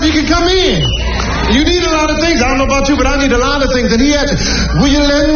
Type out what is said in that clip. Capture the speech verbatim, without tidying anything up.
he can come in. You need a lot of things. I don't know about you, but I need a lot of things. And he had to, will you lend